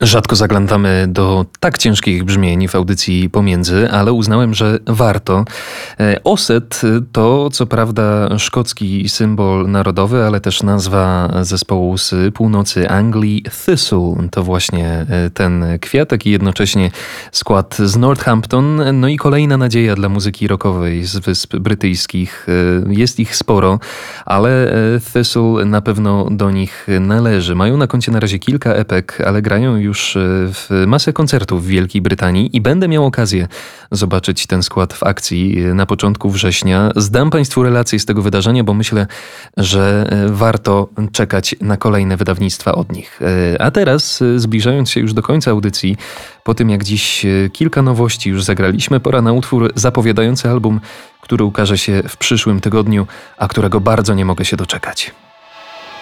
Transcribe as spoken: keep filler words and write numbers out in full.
Rzadko zaglądamy do tak ciężkich brzmień w audycji Pomiędzy, ale uznałem, że warto. Oset to co prawda szkocki symbol narodowy, ale też nazwa zespołu z północy Anglii. Thistle to właśnie ten kwiatek i jednocześnie skład z Northampton. No i kolejna nadzieja dla muzyki rockowej z Wysp Brytyjskich. Jest ich sporo, ale Thistle na pewno do nich należy. Mają na koncie na razie kilka epek, ale grają już w masę koncertów w Wielkiej Brytanii i będę miał okazję zobaczyć ten skład w akcji na początku września. Zdam Państwu relację z tego wydarzenia, bo myślę, że warto czekać na kolejne wydawnictwa od nich. A teraz, zbliżając się już do końca audycji, po tym jak dziś kilka nowości już zagraliśmy, pora na utwór zapowiadający album, który ukaże się w przyszłym tygodniu, a którego bardzo nie mogę się doczekać.